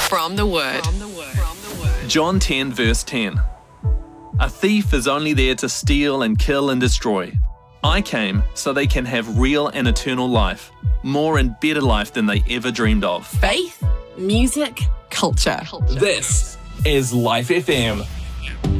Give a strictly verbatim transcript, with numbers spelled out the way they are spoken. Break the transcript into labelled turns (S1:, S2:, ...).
S1: From the Word.
S2: John ten verse ten. A thief is only there to steal and kill and destroy. I came so they can have real and eternal life, more and better life than they ever dreamed of.
S1: Faith, music, culture.
S3: This is Life F M.